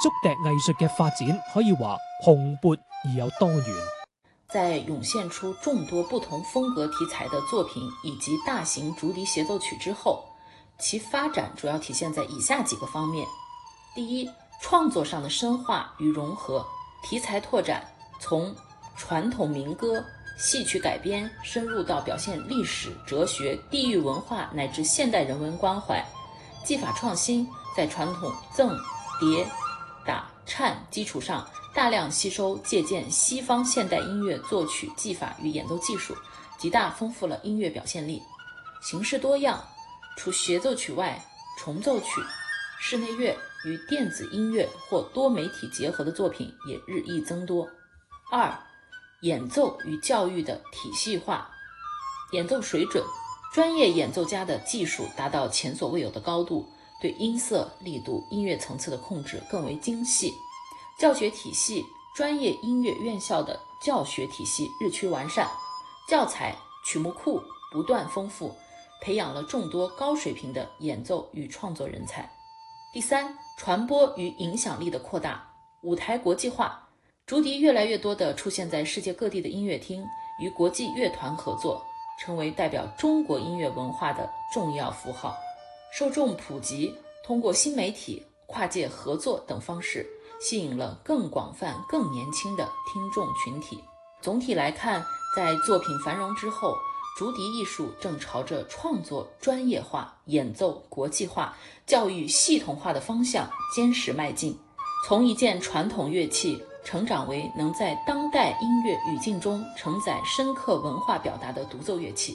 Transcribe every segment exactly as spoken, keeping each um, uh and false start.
竹笛藝術嘅發展可以話蓬勃而又多元。 在湧現出眾多不同風格題材的作品以及大型竹笛協奏曲之後，其發展主要體現在以下幾個方面。第一，創作上的深化與融合，題材拓展，從傳統民歌、戲曲改編深入到表現歷史、哲學、地域文化乃至現代人文關懷。技法創新，在傳統贈、疊、打、顫基礎上，大量吸收借鑑西方現代音樂作曲技法與演奏技術，極大豐富了音樂表現力。形式多樣，除協奏曲外，重奏曲、室內樂與電子音樂或多媒體結合的作品也日益增多。二、演奏與教育的體系化，演奏水準，專業演奏家的技術達到前所未有的高度，對音色、力度、音樂層次的控制更為精細。教學體系，專業音樂院校的教學體系日趨完善，教材、曲目庫不斷豐富，培養了眾多高水平的演奏與創作人才。第三，傳播與影響力的擴大，舞台國際化，竹笛越來越多地出現在世界各地的音樂廳，與國際樂團合作，成為代表中國音樂文化的重要符號。受眾普及，通過新媒體、跨界合作等方式，吸引了更廣泛、更年輕的聽眾群體。總體來看，在作品繁榮之後，竹笛藝術正朝着創作專業化、演奏國際化、教育系統化的方向堅實邁進，從一件傳統樂器成長為能在當代音樂語境中承載深刻文化表達的獨奏樂器。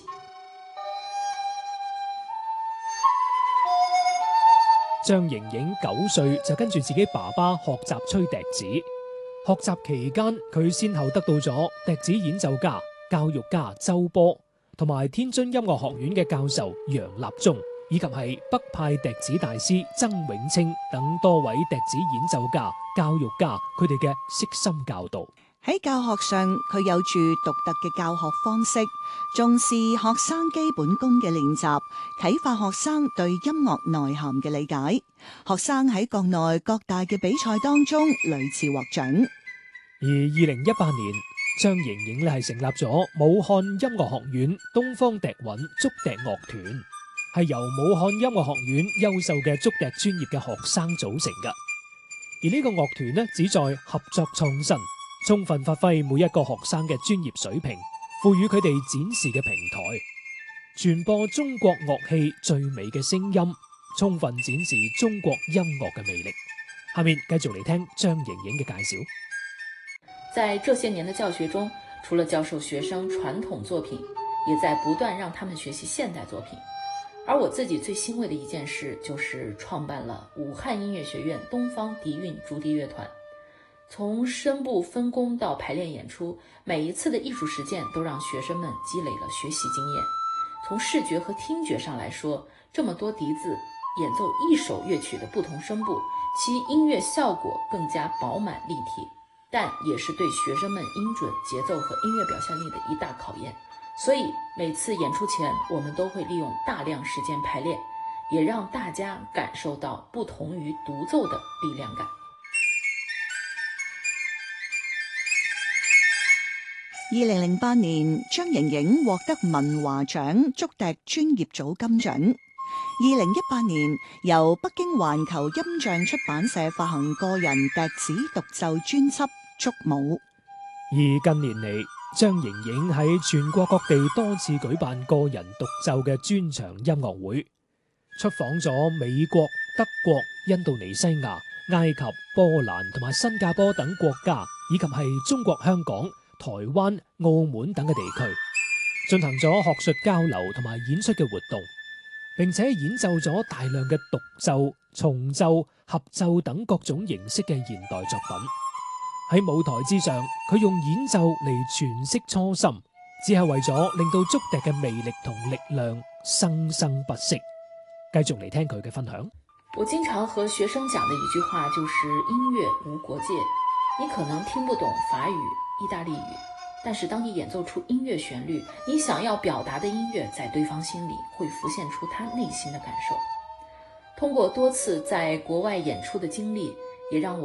張瑩瑩九歲就跟住自己爸爸學習吹笛子，學習期間佢先後得到咗笛子演奏家、教育家周波，同埋天津音樂學院嘅教授楊立中，以及係北派笛子大師曾永清等多位笛子演奏家、教育家，佢哋嘅悉心教導。 喺教學上，佢有住獨特嘅教學方式，重視學生基本功嘅練習，啟發學生對音樂內涵嘅理解。學生喺國內各大嘅比賽當中屢次獲獎。 而二零一八年，張瑩瑩咧係成立咗武漢音樂學院東方笛韻竹笛樂團，係由武漢音樂學院優秀嘅竹笛專業嘅學生組成嘅。而呢個樂團咧旨在合作創新，充分發揮每一個學生嘅專業水平，賦予佢哋展示嘅平台，傳播中國樂器最美嘅聲音，充分展示中國音樂嘅魅力。下面繼續嚟聽張瑩瑩嘅介紹。 在這些年的教學中，除了教授學生傳統作品，也在不斷讓他們學習現代作品。而我自己最欣慰的一件事，就是創辦了武漢音樂學院東方笛韻竹笛樂團。從聲部分工到排練演出，每一次的藝術實踐都讓學生們積累了學習經驗。從視覺和聽覺上來說，這麼多笛子演奏一首樂曲的不同聲部，其音樂效果更加飽滿立體，但也是對學生們音準、節奏和音樂表現力的一大考驗。所以每次演出前，我們都會利用大量時間排練，也讓大家感受到不同於獨奏的力量感。 二零零八年，張瑩瑩獲得文華獎竹笛專業組金獎。二零一八年，由北京環球音像出版社發行個人笛子獨奏專輯《竹舞》。 而近年嚟，張瑩瑩喺全國各地多次舉辦個人獨奏嘅專場音樂會，出訪咗美國、德國、印度尼西亞、埃及、波蘭同埋新加坡等國家，以及係中國香港、台灣、澳門等嘅地區，進行咗學術交流同埋演出嘅活動，並且演奏咗大量嘅獨奏、重奏、合奏等各種形式嘅現代作品。喺舞台之上，佢用演奏嚟詮釋初心，只係為咗令到竹笛嘅魅力同力量生生不息。繼續嚟聽佢嘅分享。 我經常和學生講的一句話就是音樂無國界，你可能聽不懂法語、意大利語，但是當你演奏出音樂旋律，你想要表達的音樂在對方心裡會浮現出他內心的感受。通過多次在國外演出的經歷，也讓我